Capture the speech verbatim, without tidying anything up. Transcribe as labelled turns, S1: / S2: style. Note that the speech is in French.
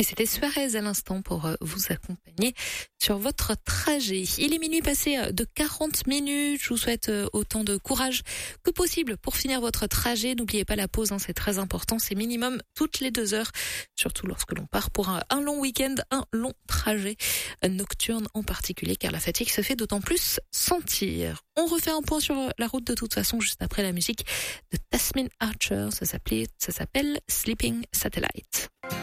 S1: Et c'était Suarez à l'instant pour vous accompagner sur votre trajet. Il est minuit passé de quarante minutes. Je vous souhaite autant de courage que possible pour finir votre trajet. N'oubliez pas la pause, hein, c'est très important. C'est minimum toutes les deux heures, surtout lorsque l'on part pour un, un long week-end, un long trajet nocturne en particulier, car la fatigue se fait d'autant plus sentir. On refait un point sur la route de toute façon juste après la musique de Tasmin Archer. Ça s'appelait, ça s'appelle Sleeping Satellite.